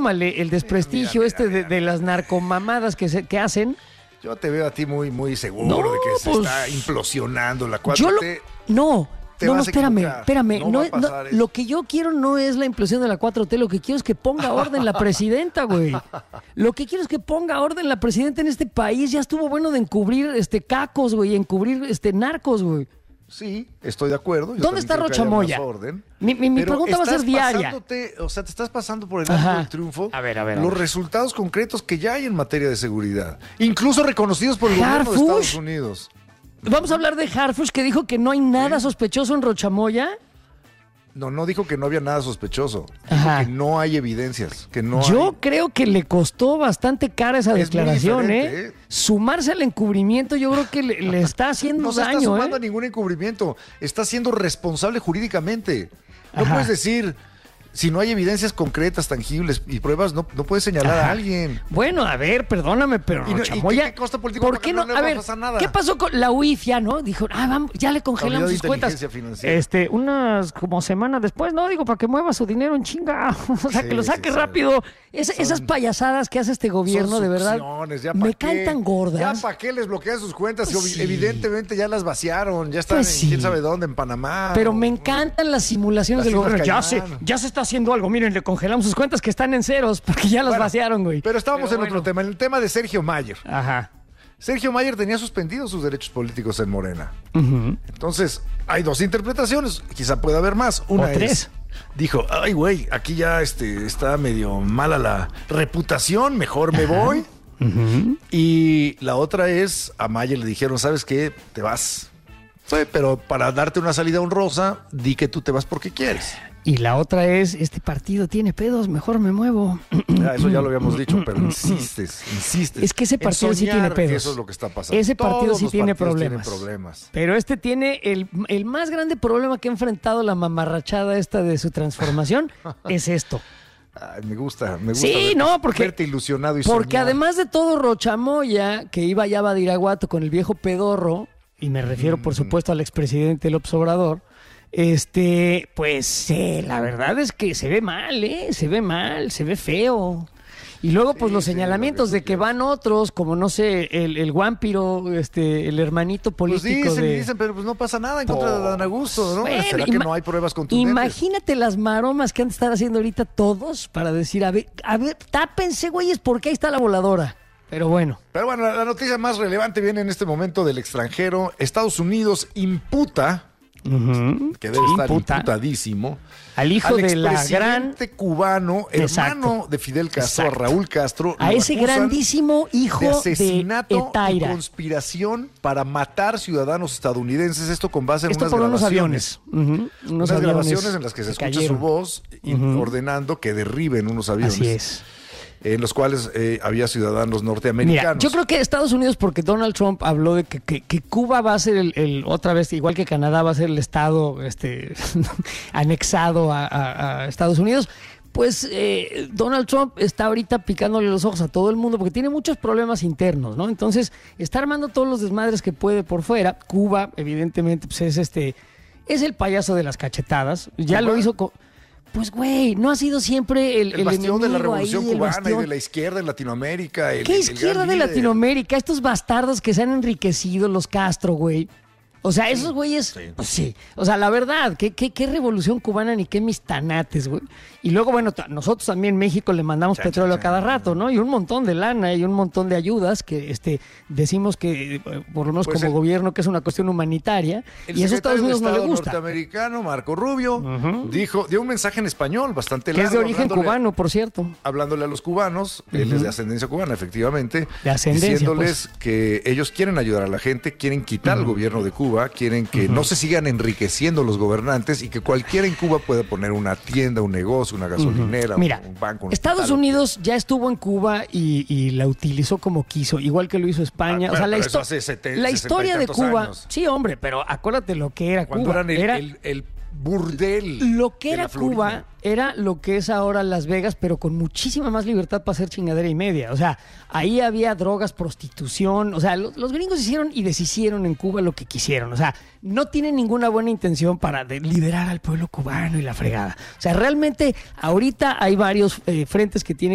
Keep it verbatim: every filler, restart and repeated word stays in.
súmale el desprestigio mira, mira, este mira, de, de las narcomamadas que, se, que hacen. Yo te veo a ti muy, muy seguro no, de que se pues, está implosionando la cuatro T. Lo, no, Te no, no, vas a espérame, equivocar. espérame. No No, va a no, pasar eso. lo que yo quiero no es la implosión de la cuatro T, lo que quiero es que ponga orden la presidenta, güey. Lo que quiero es que ponga orden la presidenta en este país. Ya estuvo bueno de encubrir este cacos, güey, encubrir este narcos, güey. Sí, estoy de acuerdo. Yo ¿Dónde está también creo que Rocha haya Moya? más orden. Mi, mi, mi Pero pregunta va a ser estás diaria. pasándote, o sea, te estás pasando por el Ajá. arco del triunfo A ver, a ver, a los ver. resultados concretos que ya hay en materia de seguridad, incluso reconocidos por el gobierno de Harfush. Estados Unidos. Vamos a hablar de Harfush, que dijo que no hay nada ¿Sí? sospechoso en Rochamoya. No, no dijo que no había nada sospechoso. Dijo Ajá. que no hay evidencias, que no Yo hay... creo que le costó bastante cara esa Es muy declaración, ¿eh? diferente, ¿eh? Sumarse al encubrimiento yo creo que le, le está haciendo No se está daño, sumando ¿eh? a ningún encubrimiento. Está siendo responsable jurídicamente. No Ajá. puedes decir, si no hay evidencias concretas, tangibles y pruebas, no, no puedes señalar Ajá. a alguien. Bueno, a ver, perdóname, pero ¿Y no- y Rochamoya, qué- qué costo político? ¿por Porque qué no no? le A va a ver, pasar nada. ¿qué pasó con la U I F? Ya, ¿no? Dijo, ah, vamos, ya le congelamos Unidad de sus cuentas. Inteligencia Financiera. Este, unas como semana después, no, digo, para que mueva su dinero en chinga. O sea, Sí, que lo sí, saque sí. rápido. Es- Son- esas payasadas que hace este gobierno, Son de verdad, succiones, ya me pa' qué. caen tan gordas. Ya para qué les bloquean sus cuentas. Pues Si sí. Evidentemente ya las vaciaron. Ya están Pues en sí. quién sabe dónde, en Panamá. Pero o- me encantan las simulaciones Las del Islas gobierno. Ya se, Caimán. ya se está haciendo algo. Miren, le congelamos sus cuentas que están en ceros porque ya las Bueno, vaciaron, güey. Pero estábamos Pero en otro bueno. tema, en el tema de Sergio Mayer. Ajá. Sergio Mayer tenía suspendidos sus derechos políticos en Morena. Ujú. Entonces, hay dos interpretaciones, quizá pueda haber más. Una O tres. es, dijo, ay güey, aquí ya este, está medio mala la reputación, mejor me voy. Ujú. Y la otra es, a Mayer le dijeron, ¿sabes qué? Te vas. Sí, pero para darte una salida honrosa, di que tú te vas porque quieres. Y la otra es, este partido tiene pedos, mejor me muevo. Ya, eso ya lo habíamos dicho, pero insistes, insistes. Es que ese en partido sí soñar tiene pedos. que eso es lo que está pasando. Ese partido Todos sí los tiene partidos problemas. tienen problemas. Pero este tiene el, el más grande problema que ha enfrentado la mamarrachada esta de su transformación, es esto. Ay, me gusta, me gusta. Sí, verte, no, porque- verte ilusionado y Porque soñar. además de todo, Rochamoya, que iba ya a Badiraguato con el viejo pedorro, y me refiero, por supuesto, al expresidente López Obrador, este, pues eh, la verdad es que se ve mal, ¿eh? Se ve mal, se ve feo. Y luego, pues, Sí, los sí, señalamientos lo que de tú que quieras. van otros, como, no sé, el, el Guampiro, este, el hermanito Pues político dicen, de... y dicen, pero pues no pasa nada en contra de Dan Augusto, ¿no? Bueno, ¿Será que ima- no hay pruebas contundentes? Imagínate las maromas que han de estar haciendo ahorita todos para decir, a ver, a ver, tápense, güeyes, porque ahí está la voladora. Pero bueno. Pero bueno, la noticia más relevante viene en este momento del extranjero. Estados Unidos imputa, que debe Sí, estar imputa. imputadísimo, Al hijo al de la gran... expresidente cubano, Exacto. hermano de Fidel Castro, Exacto. a Raúl Castro, A lo ese acusan grandísimo hijo de de asesinato y Etaira. conspiración para matar ciudadanos estadounidenses. Esto con base en Esto unas por unos grabaciones. aviones. Ujú, Unos Unas aviones grabaciones en las que se escucha cayeron. su voz y Ujú. ordenando que derriben unos aviones. Así es. En los cuales eh, había ciudadanos Mira, norteamericanos. yo creo que Estados Unidos, porque Donald Trump habló de que, que- que Cuba va a ser el, el- otra vez, igual que Canadá, va a ser el estado este, anexado a, a- a Estados Unidos, pues eh, Donald Trump está ahorita picándole los ojos a todo el mundo porque tiene muchos problemas internos, ¿no? Entonces, está armando todos los desmadres que puede por fuera. Cuba, evidentemente, pues es este, es el payaso de las cachetadas. Ya ¿Cuba? lo hizo con... Pues, güey, no ha sido siempre el, el el bastión de la enemigo revolución ahí, el cubana y bastión. de la izquierda en Latinoamérica. El, ¿Qué el- el izquierda gran de líder. Latinoamérica? Estos bastardos que se han enriquecido, los Castro, güey. O sea, esos güeyes, sí. pues sí. O sea, la verdad, ¿qué, qué, qué revolución cubana ni qué mis tanates, güey? Y luego, bueno, ta- nosotros también en México le mandamos Chan, petróleo chan, a cada chan. rato, ¿no? Y un montón de lana y un montón de ayudas que este decimos que, eh, por lo menos Pues como el- gobierno, que es una cuestión humanitaria. El Y eso a Estados secretario de Unidos no le Estado gusta. norteamericano, Marco Rubio, Ujú. dijo, dio un mensaje en español bastante Que largo. es de origen hablándole- cubano, por cierto. Hablándole a los cubanos, él es de ascendencia cubana, efectivamente. De ascendencia, pues. Diciéndoles que ellos quieren ayudar a la gente, quieren quitar al gobierno de Cuba, quieren que no se sigan enriqueciendo los gobernantes y que cualquiera en Cuba pueda poner una tienda, un negocio, una gasolinera, Mira, un banco. un Estados hospital. Unidos ya estuvo en Cuba y, y la utilizó como quiso, igual que lo hizo España. Ah, o sea, pero- la, pero eso histo- hace seten- la sesenta y historia de tantos Cuba, años. sí, hombre, pero acuérdate lo que era Cuando Cuba. eran el, Era- el- el burdel. lo que de era la Florida. Cuba era lo que es ahora Las Vegas, pero con muchísima más libertad para hacer chingadera y media. O sea, ahí había drogas, prostitución. O sea, lo- los, gringos hicieron y deshicieron en Cuba lo que quisieron. O sea, no tienen ninguna buena intención para de- liderar al pueblo cubano y la fregada. O sea, realmente ahorita hay varios eh, frentes que tienen